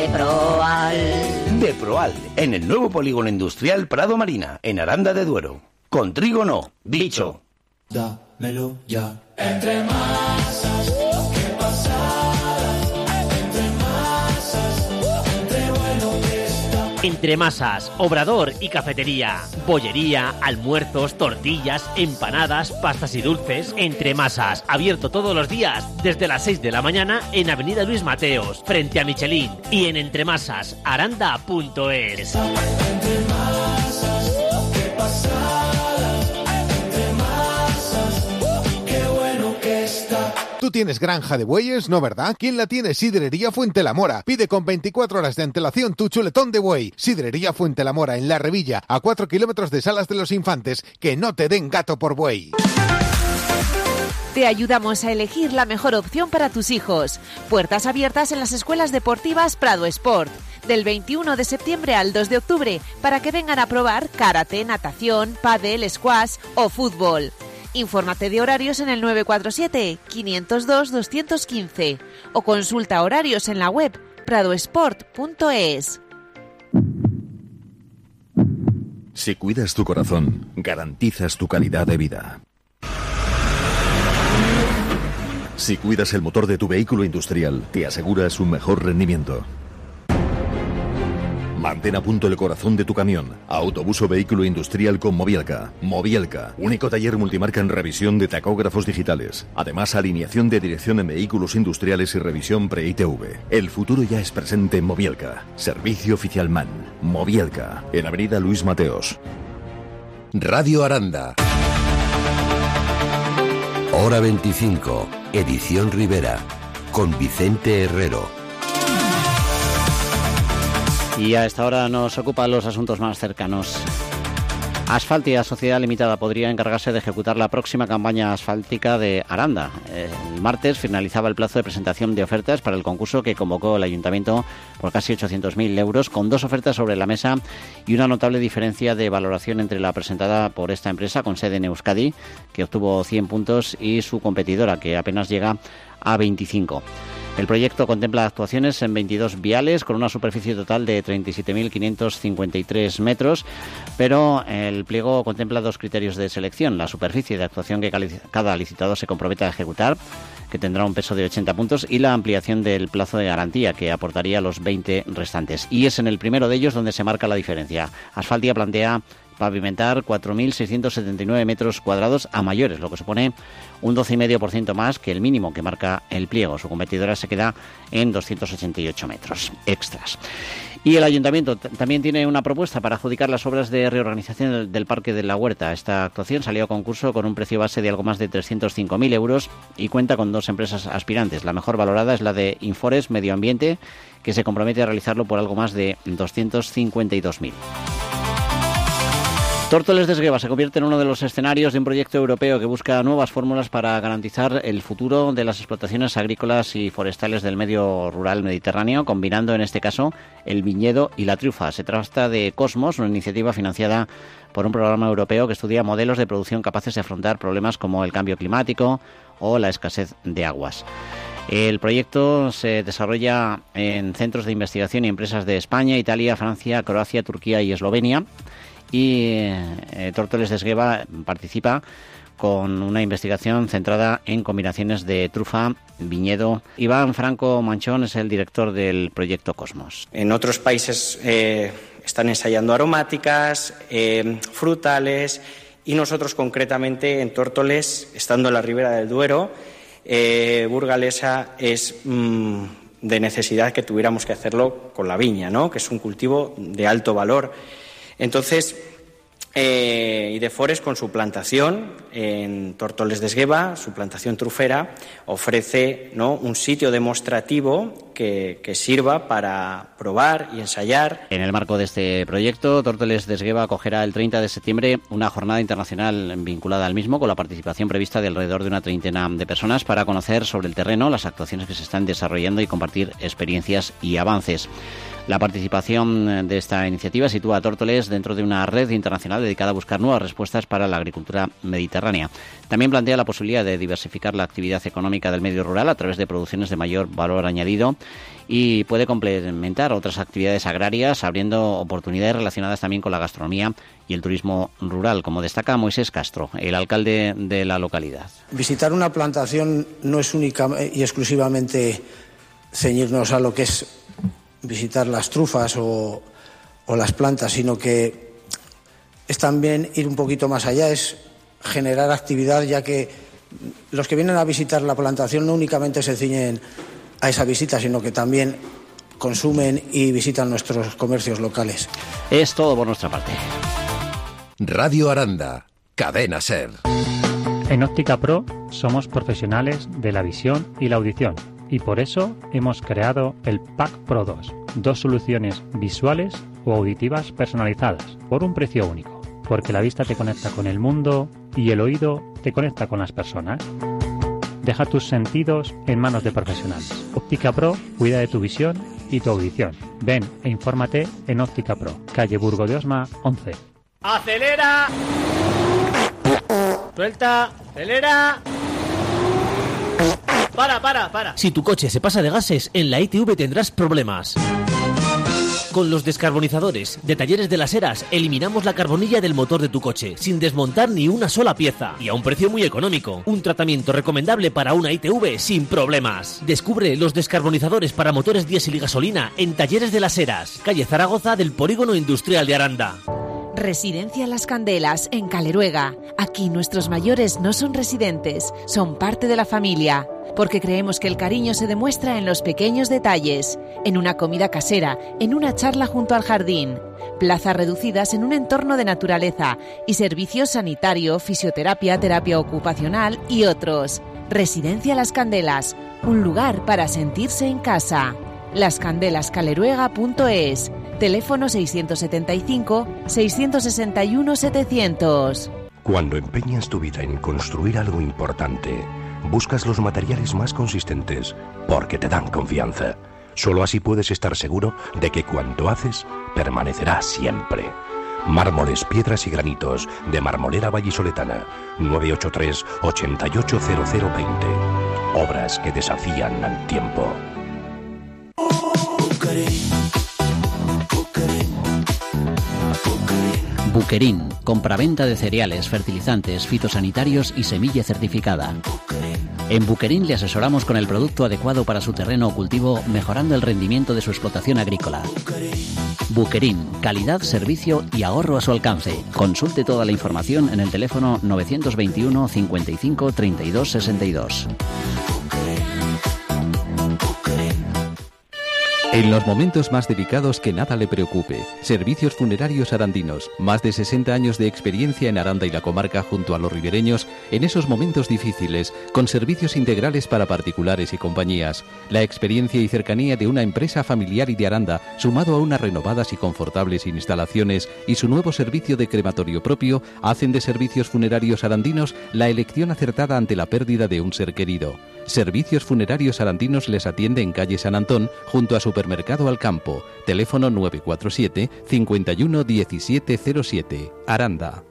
Deproal, en el nuevo polígono industrial Prado Marina, en Aranda de Duero. Con trigo no, dicho. Dámelo ya. Entre masas, qué pasada. Entre masas, entre bueno que está. Entre Masas, obrador y cafetería, bollería, almuerzos, tortillas, empanadas, pastas y dulces. Entre Masas, abierto todos los días desde las 6 de la mañana en Avenida Luis Mateos, frente a Michelin, y en entremasasaranda.es. Entre masas, qué pasada. Entre masas, qué bueno que está. ¿Tú tienes granja de bueyes, no verdad? ¿Quién la tiene? Sidrería Fuente la Mora. Pide con 24 horas de antelación tu chuletón de buey. Sidrería Fuente la Mora, en La Revilla, a 4 kilómetros de Salas de los Infantes. Que no te den gato por buey. Te ayudamos a elegir la mejor opción para tus hijos. Puertas abiertas en las escuelas deportivas Prado Sport, del 21 de septiembre al 2 de octubre, para que vengan a probar karate, natación, pádel, squash o fútbol. Infórmate de horarios en el 947-502-215 o consulta horarios en la web pradosport.es. Si cuidas tu corazón, garantizas tu calidad de vida. Si cuidas el motor de tu vehículo industrial, te aseguras un mejor rendimiento. Mantén a punto el corazón de tu camión. Autobús o vehículo industrial con Mobielka. Mobielka, único taller multimarca en revisión de tacógrafos digitales. Además, alineación de dirección en vehículos industriales y revisión pre-ITV. El futuro ya es presente en Mobielka. Servicio oficial MAN. Mobielka, en Avenida Luis Mateos. Radio Aranda. Hora 25, edición Rivera, con Vicente Herrero. Y a esta hora nos ocupan los asuntos más cercanos. Asfaltia Sociedad Limitada podría encargarse de ejecutar la próxima campaña asfáltica de Aranda. El martes finalizaba el plazo de presentación de ofertas para el concurso que convocó el Ayuntamiento por casi 800.000 euros, con 2 ofertas sobre la mesa y una notable diferencia de valoración entre la presentada por esta empresa con sede en Euskadi, que obtuvo 100 puntos, y su competidora, que apenas llega a 25. El proyecto contempla actuaciones en 22 viales con una superficie total de 37.553 metros, pero el pliego contempla 2 criterios de selección: la superficie de actuación que cada licitador se compromete a ejecutar, que tendrá un peso de 80 puntos, y la ampliación del plazo de garantía, que aportaría los 20 restantes. Y es en el primero de ellos donde se marca la diferencia. Asfaltia plantea pavimentar 4.679 metros cuadrados a mayores, lo que supone un 12,5% más que el mínimo que marca el pliego. Su competidora se queda en 288 metros extras. Y el Ayuntamiento también tiene una propuesta para adjudicar las obras de reorganización del Parque de la Huerta. Esta actuación salió a concurso con un precio base de algo más de 305.000 euros y cuenta con 2 empresas aspirantes. La mejor valorada es la de Infores Medio Ambiente, que se compromete a realizarlo por algo más de 252.000. Tórtoles de Esgueva se convierte en uno de los escenarios de un proyecto europeo que busca nuevas fórmulas para garantizar el futuro de las explotaciones agrícolas y forestales del medio rural mediterráneo, combinando en este caso el viñedo y la trufa. Se trata de Cosmos, una iniciativa financiada por un programa europeo que estudia modelos de producción capaces de afrontar problemas como el cambio climático o la escasez de aguas. El proyecto se desarrolla en centros de investigación y empresas de España, Italia, Francia, Croacia, Turquía y Eslovenia. Y Tórtoles de Esgueva participa con una investigación centrada en combinaciones de trufa, viñedo. Iván Franco Manchón es el director del proyecto Cosmos. En otros países están ensayando aromáticas, frutales, y nosotros concretamente en Tórtoles, estando en la Ribera del Duero, burgalesa, es de necesidad que tuviéramos que hacerlo con la viña, ¿no?, que es un cultivo de alto valor. Entonces, Idefores, con su plantación en Tórtoles de Esgueva, su plantación trufera, ofrece, ¿no?, un sitio demostrativo que sirva para probar y ensayar. En el marco de este proyecto, Tórtoles de Esgueva acogerá el 30 de septiembre una jornada internacional vinculada al mismo, con la participación prevista de alrededor de una treintena de personas, para conocer sobre el terreno las actuaciones que se están desarrollando y compartir experiencias y avances. La participación de esta iniciativa sitúa a Tórtoles dentro de una red internacional dedicada a buscar nuevas respuestas para la agricultura mediterránea. También plantea la posibilidad de diversificar la actividad económica del medio rural a través de producciones de mayor valor añadido y puede complementar otras actividades agrarias, abriendo oportunidades relacionadas también con la gastronomía y el turismo rural, como destaca Moisés Castro, el alcalde de la localidad. Visitar una plantación no es única y exclusivamente ceñirnos a lo que es visitar las trufas o las plantas, sino que es también ir un poquito más allá, es generar actividad, ya que los que vienen a visitar la plantación no únicamente se ciñen a esa visita, sino que también consumen y visitan nuestros comercios locales. Es todo por nuestra parte. Radio Aranda, Cadena SER. En Óptica Pro somos profesionales de la visión y la audición y por eso hemos creado el Pack Pro 2, 2 soluciones visuales o auditivas personalizadas por un precio único, porque la vista te conecta con el mundo y el oído te conecta con las personas. Deja tus sentidos en manos de profesionales. Óptica Pro cuida de tu visión y tu audición. Ven e infórmate en Óptica Pro, calle Burgo de Osma 11. ¡Acelera! ¡Suelta! ¡Acelera! ¡Para! Si tu coche se pasa de gases, en la ITV tendrás problemas. Con los descarbonizadores de Talleres de las Heras eliminamos la carbonilla del motor de tu coche sin desmontar ni una sola pieza y a un precio muy económico. Un tratamiento recomendable para una ITV sin problemas. Descubre los descarbonizadores para motores diésel y gasolina en Talleres de las Heras, calle Zaragoza del Polígono Industrial de Aranda. Residencia Las Candelas, en Caleruega. Aquí nuestros mayores no son residentes, son parte de la familia, porque creemos que el cariño se demuestra en los pequeños detalles, en una comida casera, en una charla junto al jardín, plazas reducidas en un entorno de naturaleza y servicios sanitario, fisioterapia, terapia ocupacional y otros. Residencia Las Candelas, un lugar para sentirse en casa. lascandelascaleruega.es. Teléfono 675-661-700. Cuando empeñas tu vida en construir algo importante, buscas los materiales más consistentes porque te dan confianza. Solo así puedes estar seguro de que cuanto haces permanecerá siempre. Mármoles, piedras y granitos de Marmolera Vallisoletana. 983 880020. Obras que desafían al tiempo. Buquerín, compraventa de cereales, fertilizantes, fitosanitarios y semilla certificada. En Buquerín le asesoramos con el producto adecuado para su terreno o cultivo, mejorando el rendimiento de su explotación agrícola. Buquerín, calidad, servicio y ahorro a su alcance. Consulte toda la información en el teléfono 921 55 32 62. En los momentos más delicados, que nada le preocupe. Servicios Funerarios Arandinos. Más de 60 años de experiencia en Aranda y la comarca junto a los ribereños en esos momentos difíciles, con servicios integrales para particulares y compañías. La experiencia y cercanía de una empresa familiar y de Aranda, sumado a unas renovadas y confortables instalaciones y su nuevo servicio de crematorio propio, hacen de Servicios Funerarios Arandinos la elección acertada ante la pérdida de un ser querido. Servicios Funerarios Arandinos les atiende en calle San Antón, junto a Supermercado Alcampo. Teléfono 947 51 1707. Aranda.